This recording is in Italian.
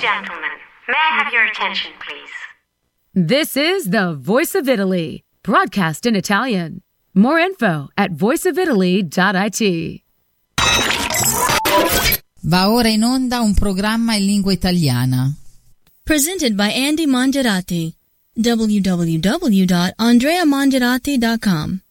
gentlemen, may I have your attention, please? This is the Voice of Italy, broadcast in Italian. More info at voiceofitaly.it. Va ora in onda un programma in lingua italiana. Presented by Andy Mongerati. www.andreamongerati.com